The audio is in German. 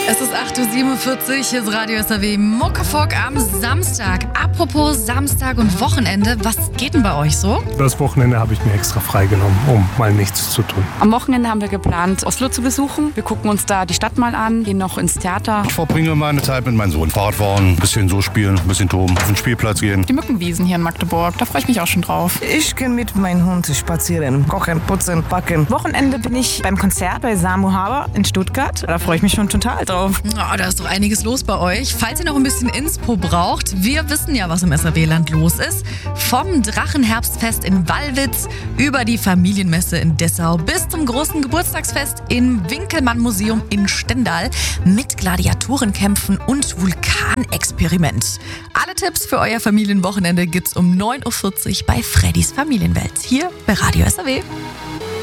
Es ist 8.47 Uhr, hier ist Radio SAW Muckefuck am Samstag. Apropos Samstag und Wochenende, was geht denn bei euch so? Das Wochenende habe ich mir extra freigenommen, um mal nichts zu tun. Am Wochenende haben wir geplant, Oslo zu besuchen. Wir gucken uns da die Stadt mal an, gehen noch ins Theater. Ich verbringe meine Zeit mit meinem Sohn. Fahrrad fahren, ein bisschen so spielen, ein bisschen toben, auf den Spielplatz gehen. Die Mückenwiesen hier in Magdeburg, da freue ich mich auch schon drauf. Ich gehe mit meinem Hund spazieren, kochen, putzen, backen. Wochenende bin ich beim Konzert bei Samu Haber in Stuttgart. Da freue ich mich schon total drauf. Oh, da ist doch einiges los bei euch. Falls ihr noch ein bisschen Inspo braucht, wir wissen ja, was im SAW-Land los ist. Vom Drachenherbstfest in Wallwitz über die Familienmesse in Dessau bis zum großen Geburtstagsfest im Winkelmann-Museum in Stendal mit Gladiatorenkämpfen und Vulkanexperiment. Alle Tipps für euer Familienwochenende gibt's um 9.40 Uhr bei Freddys Familienwelt. Hier bei Radio SAW.